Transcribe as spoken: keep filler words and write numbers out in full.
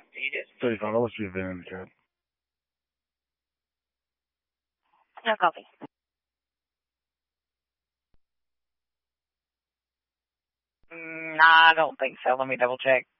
thirty-five. I'll let you have in the chat. No copy. Mm, I don't think so. Let me double check.